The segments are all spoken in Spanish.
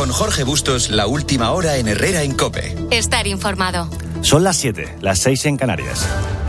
Con Jorge Bustos, la última hora en Herrera en COPE. Estar informado. Son las 7, las 6 en Canarias.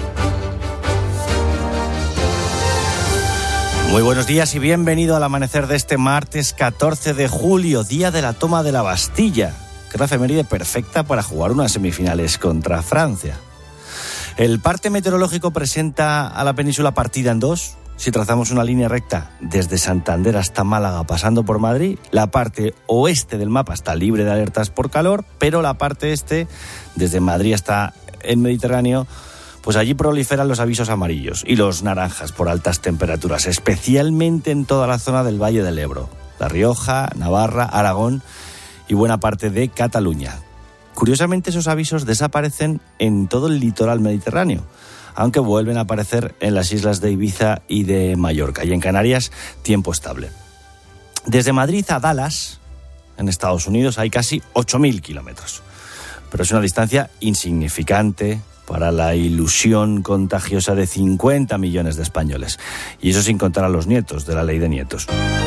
Muy buenos días y bienvenido al amanecer de este martes 14 de julio, día de la toma de la Bastilla, que es la efeméride perfecta para jugar unas semifinales contra Francia. El parte meteorológico presenta a la península partida en dos. Si trazamos una línea recta desde Santander hasta Málaga pasando por Madrid, la parte oeste del mapa está libre de alertas por calor, pero la parte este, desde Madrid hasta el Mediterráneo, pues allí proliferan los avisos amarillos y los naranjas por altas temperaturas, especialmente en toda la zona del Valle del Ebro, La Rioja, Navarra, Aragón y buena parte de Cataluña. Curiosamente, esos avisos desaparecen en todo el litoral mediterráneo, aunque vuelven a aparecer en las islas de Ibiza y de Mallorca, y en Canarias, tiempo estable. Desde Madrid a Dallas, en Estados Unidos, hay casi 8.000 kilómetros, pero es una distancia insignificante para la ilusión contagiosa de 50 millones de españoles, y eso sin contar a los nietos de la ley de nietos.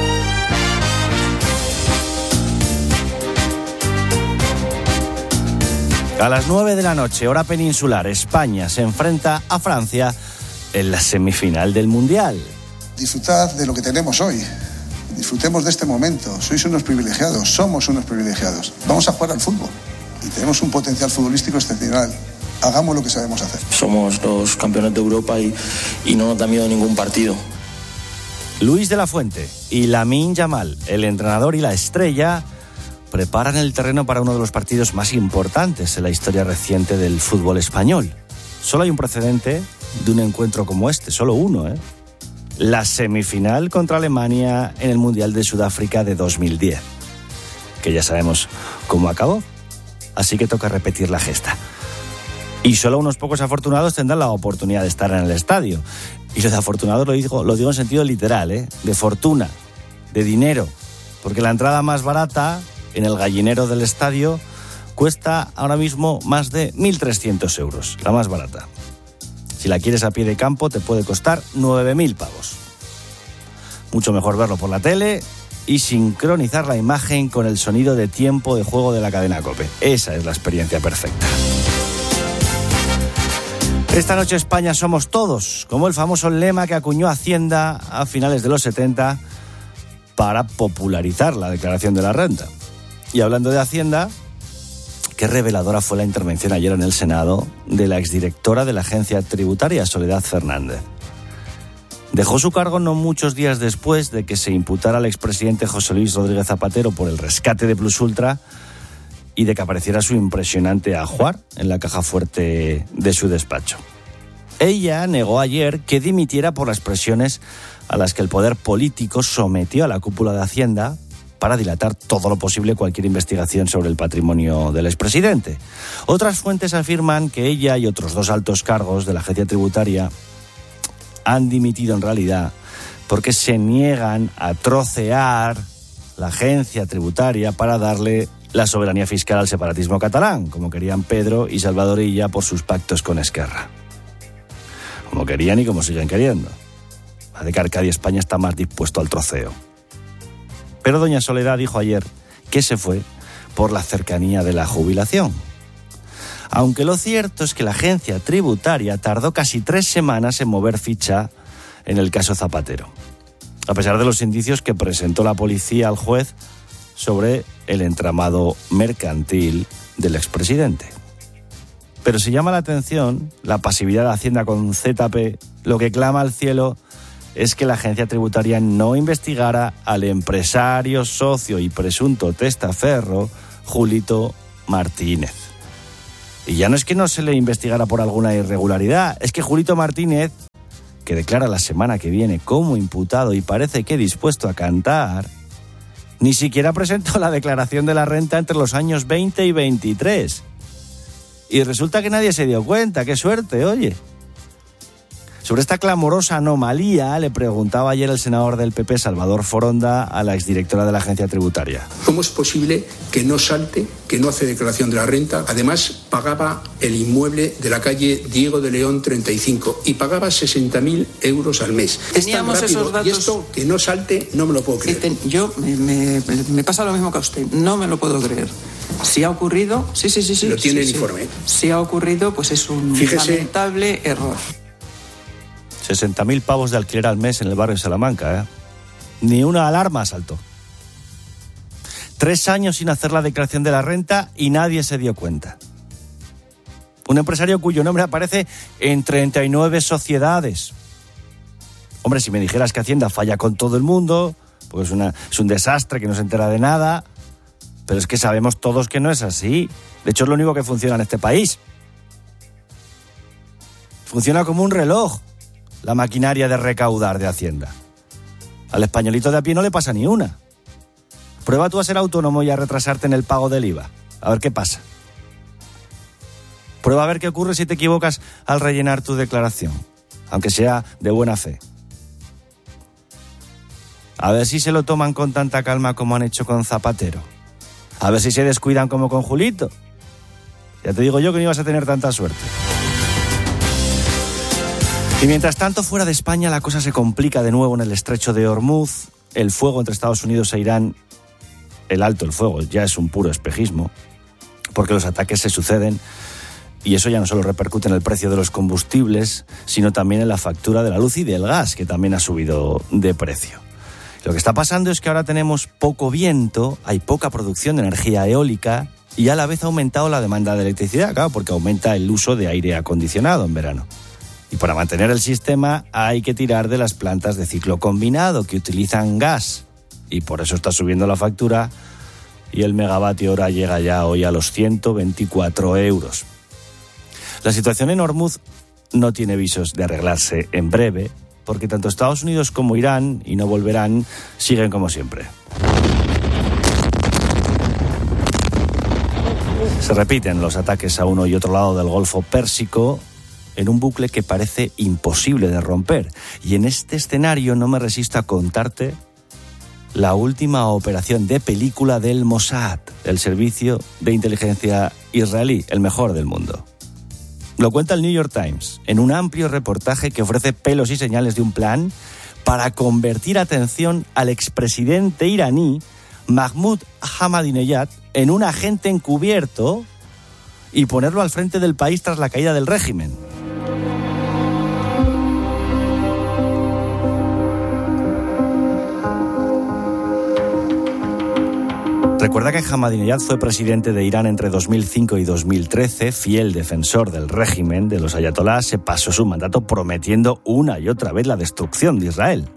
A las 9 de la noche, hora peninsular, España se enfrenta a Francia en la semifinal del Mundial. Disfrutad de lo que tenemos hoy. Disfrutemos de este momento. Sois unos privilegiados, somos unos privilegiados. Vamos a jugar al fútbol y tenemos un potencial futbolístico excepcional. Hagamos lo que sabemos hacer. Somos los campeones de Europa y no nos da miedo ningún partido. Luis de la Fuente y Lamine Yamal, el entrenador y la estrella, preparan el terreno para uno de los partidos más importantes en la historia reciente del fútbol español. Solo hay un precedente de un encuentro como este, solo uno, La semifinal contra Alemania en el Mundial de Sudáfrica de 2010, que ya sabemos cómo acabó, así que toca repetir la gesta. Y solo unos pocos afortunados tendrán la oportunidad de estar en el estadio. Y lo de afortunados lo digo en sentido literal, de fortuna, de dinero, porque la entrada más barata en el gallinero del estadio cuesta ahora mismo más de 1.300 euros, la más barata. Si la quieres a pie de campo te puede costar 9.000 pavos. Mucho mejor verlo por la tele y sincronizar la imagen con el sonido de tiempo de juego de la cadena COPE. Esa es la experiencia perfecta. Esta noche España somos todos, como el famoso lema que acuñó Hacienda a finales de los 70 para popularizar la declaración de la renta. Y hablando de Hacienda, qué reveladora fue la intervención ayer en el Senado de la exdirectora de la agencia tributaria, Soledad Fernández. Dejó su cargo no muchos días después de que se imputara al expresidente José Luis Rodríguez Zapatero por el rescate de Plusultra y de que apareciera su impresionante ajuar en la caja fuerte de su despacho. Ella negó ayer que dimitiera por las presiones a las que el poder político sometió a la cúpula de Hacienda para dilatar todo lo posible cualquier investigación sobre el patrimonio del expresidente. Otras fuentes afirman que ella y otros dos altos cargos de la agencia tributaria han dimitido en realidad porque se niegan a trocear la agencia tributaria para darle la soberanía fiscal al separatismo catalán, como querían Pedro y Salvador Illa por sus pactos con Esquerra. Como querían y como siguen queriendo. A de que Arcadia España está más dispuesto al troceo. Pero doña Soledad dijo ayer que se fue por la cercanía de la jubilación. Aunque lo cierto es que la agencia tributaria tardó casi 3 semanas en mover ficha en el caso Zapatero, a pesar de los indicios que presentó la policía al juez sobre el entramado mercantil del expresidente. Pero si llama la atención la pasividad de Hacienda con ZP, lo que clama al cielo es que la agencia tributaria no investigara al empresario, socio y presunto testaferro Julito Martínez. Y ya no es que no se le investigara por alguna irregularidad, es que Julito Martínez, que declara la semana que viene como imputado y parece que dispuesto a cantar, ni siquiera presentó la declaración de la renta entre los años 20 y 23. Y resulta que nadie se dio cuenta, qué suerte, oye. Sobre esta clamorosa anomalía le preguntaba ayer el senador del PP, Salvador Foronda, a la exdirectora de la agencia tributaria. ¿Cómo es posible que no salte, que no hace declaración de la renta? Además, pagaba el inmueble de la calle Diego de León 35 y pagaba 60.000 euros al mes. Teníamos esos datos. Y esto, que no salte, no me lo puedo creer. Yo, me pasa lo mismo que a usted. No me lo puedo creer. Si ha ocurrido, sí. Lo tiene el informe. Si ha ocurrido, pues es un lamentable error. 60.000 pavos de alquiler al mes en el barrio de Salamanca, ¿eh? Ni una alarma saltó. 3 años sin hacer la declaración de la renta y nadie se dio cuenta. Un empresario cuyo nombre aparece en 39 sociedades. Hombre, si me dijeras que Hacienda falla con todo el mundo, pues es un desastre, que no se entera de nada, pero es que sabemos todos que no es así. De hecho, es lo único que funciona en este país. Funciona como un reloj la maquinaria de recaudar de Hacienda. Al españolito de a pie no le pasa ni una. Prueba tú a ser autónomo y a retrasarte en el pago del IVA. A ver qué pasa. Prueba a ver qué ocurre si te equivocas al rellenar tu declaración, aunque sea de buena fe. A ver si se lo toman con tanta calma como han hecho con Zapatero. A ver si se descuidan como con Julito. Ya te digo yo que no ibas a tener tanta suerte. Y mientras tanto, fuera de España, la cosa se complica de nuevo en el estrecho de Hormuz. El fuego entre Estados Unidos e Irán, el alto el fuego, ya es un puro espejismo, porque los ataques se suceden y eso ya no solo repercute en el precio de los combustibles, sino también en la factura de la luz y del gas, que también ha subido de precio. Lo que está pasando es que ahora tenemos poco viento, hay poca producción de energía eólica y a la vez ha aumentado la demanda de electricidad, claro, porque aumenta el uso de aire acondicionado en verano. Y para mantener el sistema hay que tirar de las plantas de ciclo combinado que utilizan gas. Y por eso está subiendo la factura y el megavatio hora llega ya hoy a los 124 euros. La situación en Hormuz no tiene visos de arreglarse en breve, porque tanto Estados Unidos como Irán, y no volverán, siguen como siempre. Se repiten los ataques a uno y otro lado del Golfo Pérsico, en un bucle que parece imposible de romper. Y en este escenario no me resisto a contarte la última operación de película del Mossad, el servicio de inteligencia israelí, el mejor del mundo. Lo cuenta el New York Times en un amplio reportaje que ofrece pelos y señales de un plan para convertir, atención, al expresidente iraní Mahmoud Ahmadinejad en un agente encubierto y ponerlo al frente del país tras la caída del régimen. Recuerda que Ahmadinejad fue presidente de Irán entre 2005 y 2013, fiel defensor del régimen de los ayatolás, se pasó su mandato prometiendo una y otra vez la destrucción de Israel.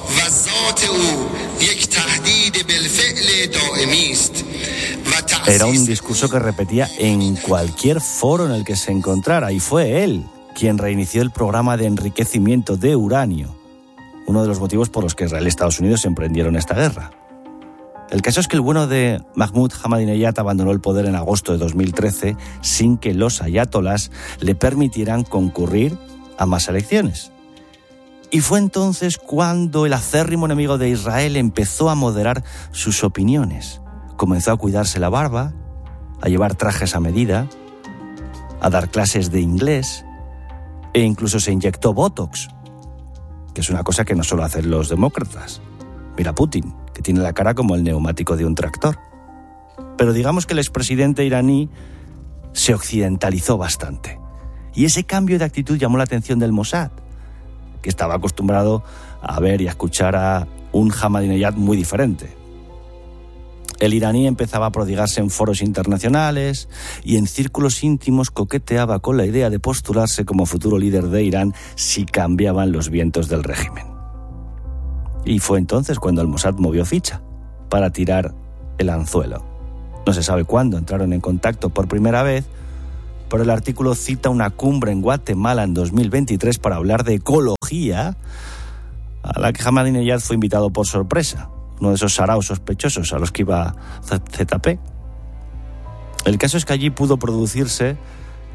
Era un discurso que repetía en cualquier foro en el que se encontrara, y fue él quien reinició el programa de enriquecimiento de uranio, uno de los motivos por los que Israel y Estados Unidos emprendieron esta guerra. El caso es que el bueno de Mahmoud Ahmadinejad abandonó el poder en agosto de 2013 sin que los ayatolás le permitieran concurrir a más elecciones. Y fue entonces cuando el acérrimo enemigo de Israel empezó a moderar sus opiniones. Comenzó a cuidarse la barba, a llevar trajes a medida, a dar clases de inglés e incluso se inyectó Botox, que es una cosa que no solo hacen los demócratas. Mira Putin, que tiene la cara como el neumático de un tractor. Pero digamos que el expresidente iraní se occidentalizó bastante. Y ese cambio de actitud llamó la atención del Mossad, que estaba acostumbrado a ver y a escuchar a un Ahmadinejad muy diferente. El iraní empezaba a prodigarse en foros internacionales y en círculos íntimos coqueteaba con la idea de postularse como futuro líder de Irán si cambiaban los vientos del régimen. Y fue entonces cuando el Mossad movió ficha para tirar el anzuelo. No se sabe cuándo entraron en contacto por primera vez, pero el artículo cita una cumbre en Guatemala en 2023 para hablar de ecología, a la que Ahmadinejad fue invitado por sorpresa, uno de esos saraos sospechosos a los que iba ZP. El caso es que allí pudo producirse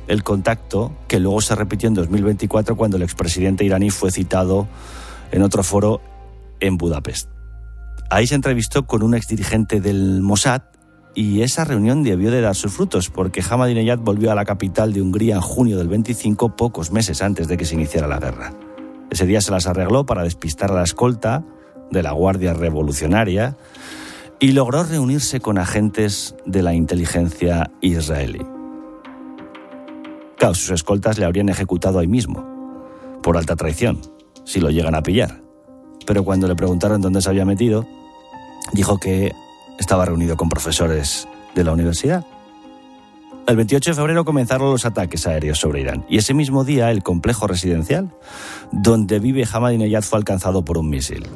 el contacto que luego se repitió en 2024 cuando el expresidente iraní fue citado en otro foro en Budapest. Ahí se entrevistó con un exdirigente del Mossad y esa reunión debió de dar sus frutos porque Ahmadinejad volvió a la capital de Hungría en junio del 25, pocos meses antes de que se iniciara la guerra. Ese día se las arregló para despistar a la escolta de la Guardia Revolucionaria y logró reunirse con agentes de la inteligencia israelí. Claro, sus escoltas le habrían ejecutado ahí mismo, por alta traición, si lo llegan a pillar. Pero cuando le preguntaron dónde se había metido, dijo que estaba reunido con profesores de la universidad. El 28 de febrero comenzaron los ataques aéreos sobre Irán y ese mismo día el complejo residencial donde vive Ahmadinejad fue alcanzado por un misil.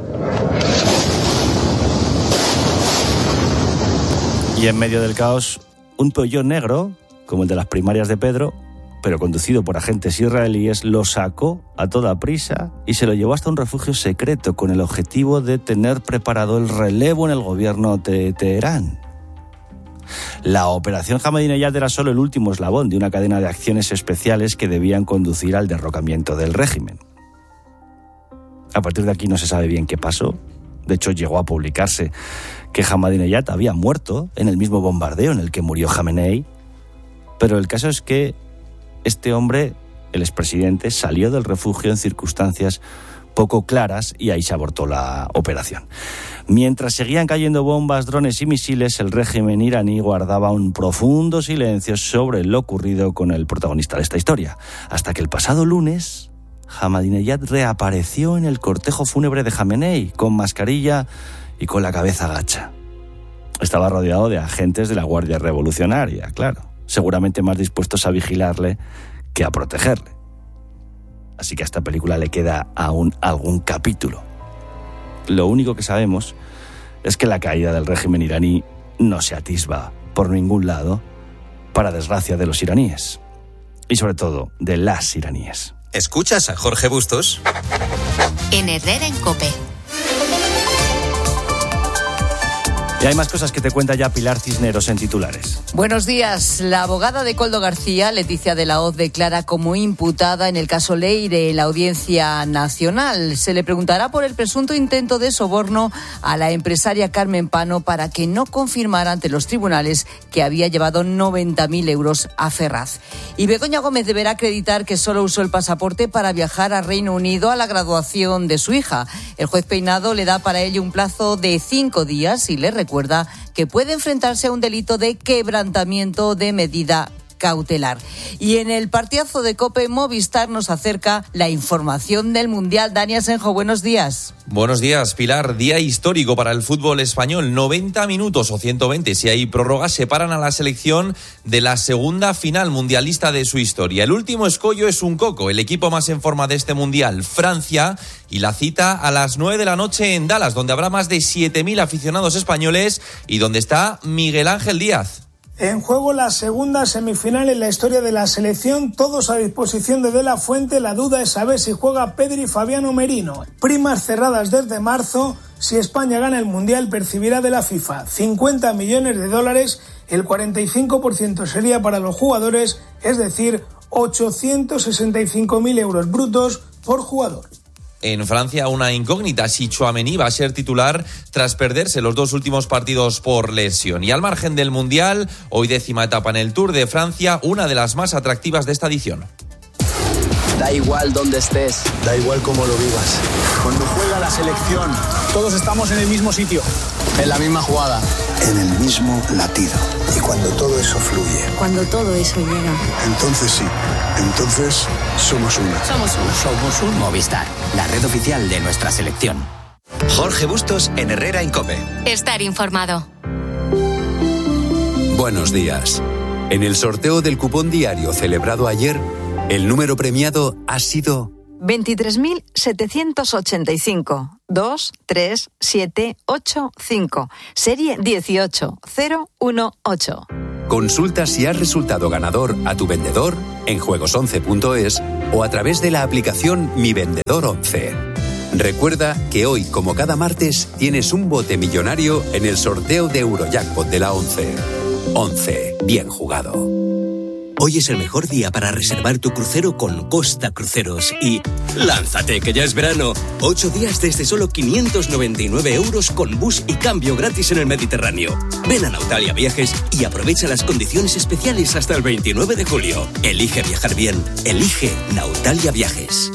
Y en medio del caos, un Peugeot negro, como el de las primarias de Pedro, pero conducido por agentes israelíes, lo sacó a toda prisa y se lo llevó hasta un refugio secreto con el objetivo de tener preparado el relevo en el gobierno de Teherán. La operación Ahmadinejad era solo el último eslabón de una cadena de acciones especiales que debían conducir al derrocamiento del régimen. A partir de aquí no se sabe bien qué pasó. De hecho, llegó a publicarse que Ahmadinejad había muerto en el mismo bombardeo en el que murió Jamenei. Pero el caso es que este hombre, el expresidente, salió del refugio en circunstancias poco claras y ahí se abortó la operación. Mientras seguían cayendo bombas, drones y misiles, el régimen iraní guardaba un profundo silencio sobre lo ocurrido con el protagonista de esta historia. Hasta que el pasado lunes, Ahmadinejad reapareció en el cortejo fúnebre de Jamenei, con mascarilla y con la cabeza gacha. Estaba rodeado de agentes de la Guardia Revolucionaria, claro, seguramente más dispuestos a vigilarle que a protegerle. Así que a esta película le queda aún algún capítulo. Lo único que sabemos es que la caída del régimen iraní no se atisba por ningún lado, para desgracia de los iraníes. Y sobre todo, de las iraníes. ¿Escuchas a Jorge Bustos? En Herrera en COPE. Y hay más cosas que te cuenta ya Pilar Cisneros en titulares. Buenos días. La abogada de Koldo García, Leticia de la Hoz, declara como imputada en el caso Leire en la Audiencia Nacional. Se le preguntará por el presunto intento de soborno a la empresaria Carmen Pano para que no confirmara ante los tribunales que había llevado 90.000 euros a Ferraz. Y Begoña Gómez deberá acreditar que solo usó el pasaporte para viajar a Reino Unido a la graduación de su hija. El juez Peinado le da para ello un plazo de 5 días y le recuerda que puede enfrentarse a un delito de quebrantamiento de medida cautelar. Y en el partidazo de COPE, Movistar nos acerca la información del Mundial. Dani Asenjo, buenos días. Buenos días, Pilar. Día histórico para el fútbol español. 90 minutos o 120, si hay prórroga, separan a la selección de la segunda final mundialista de su historia. El último escollo es un coco, el equipo más en forma de este Mundial, Francia, y la cita a las 9 de la noche en Dallas, donde habrá más de 7.000 aficionados españoles y donde está Miguel Ángel Díaz. En juego la segunda semifinal en la historia de la selección, todos a disposición de la Fuente. La duda es saber si juega Pedri, Fabián o Merino. Primas cerradas desde marzo. Si España gana el Mundial, percibirá de la FIFA $50 millones, el 45% sería para los jugadores, es decir, 865.000 euros brutos por jugador. En Francia, una incógnita si Tchouaméni va a ser titular tras perderse los 2 últimos partidos por lesión. Y al margen del Mundial, hoy 10ª etapa en el Tour de Francia, una de las más atractivas de esta edición. Da igual dónde estés, da igual cómo lo vivas. Cuando juega la selección, todos estamos en el mismo sitio, en la misma jugada, en el mismo latido. Y cuando todo eso fluye, cuando todo eso llega, entonces sí, entonces somos una. Somos un Movistar, la red oficial de nuestra selección. Jorge Bustos en Herrera en COPE. Estar informado. Buenos días. En el sorteo del cupón diario celebrado ayer, el número premiado ha sido 23.785 23785, serie 18018. Consulta si has resultado ganador a tu vendedor en juegos11.es o a través de la aplicación Mi Vendedor 11. Recuerda que hoy, como cada martes, tienes un bote millonario en el sorteo de Eurojackpot de la 11. 11. Bien jugado. Hoy es el mejor día para reservar tu crucero con Costa Cruceros y ¡lánzate que ya es verano! 8 días desde solo 599 € con bus y cambio gratis en el Mediterráneo. Ven a Nautalia Viajes y aprovecha las condiciones especiales hasta el 29 de julio. Elige viajar bien. Elige Nautalia Viajes.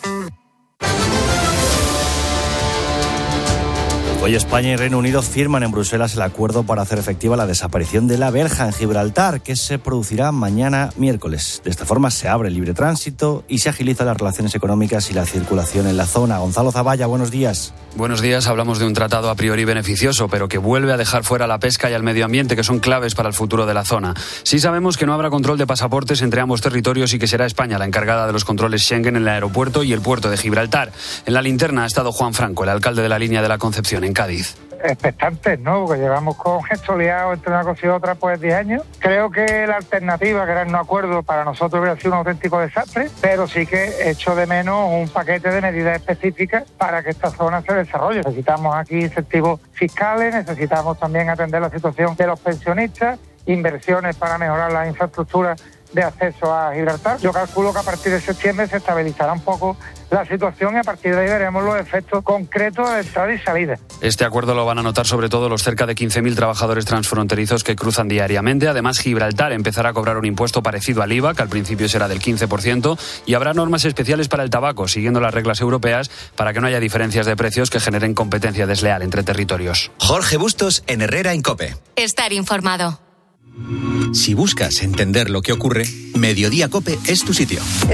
Hoy España y Reino Unido firman en Bruselas el acuerdo para hacer efectiva la desaparición de la verja en Gibraltar, que se producirá mañana miércoles. De esta forma se abre el libre tránsito y se agilizan las relaciones económicas y la circulación en la zona. Gonzalo Zavalla, buenos días. Buenos días. Hablamos de un tratado a priori beneficioso, pero que vuelve a dejar fuera la pesca y al medio ambiente, que son claves para el futuro de la zona. Sí sabemos que no habrá control de pasaportes entre ambos territorios y que será España la encargada de los controles Schengen en el aeropuerto y el puerto de Gibraltar. En la linterna ha estado Juan Franco, el alcalde de la línea de la Concepción, en Cádiz. Expectantes, ¿no? Porque llevamos con esto liado entre una cosa y otra pues 10 años. Creo que la alternativa, que era el no acuerdo, para nosotros hubiera sido un auténtico desastre, pero sí que echo de menos un paquete de medidas específicas para que esta zona se desarrolle. Necesitamos aquí incentivos fiscales, necesitamos también atender la situación de los pensionistas, inversiones para mejorar las infraestructuras de acceso a Gibraltar. Yo calculo que a partir de septiembre se estabilizará un poco la situación y a partir de ahí veremos los efectos concretos de entrada y salida. Este acuerdo lo van a notar sobre todo los cerca de 15.000 trabajadores transfronterizos que cruzan diariamente. Además, Gibraltar empezará a cobrar un impuesto parecido al IVA, que al principio será del 15%, y habrá normas especiales para el tabaco, siguiendo las reglas europeas, para que no haya diferencias de precios que generen competencia desleal entre territorios. Jorge Bustos en Herrera en COPE. Estar informado. Si buscas entender lo que ocurre, Mediodía COPE es tu sitio.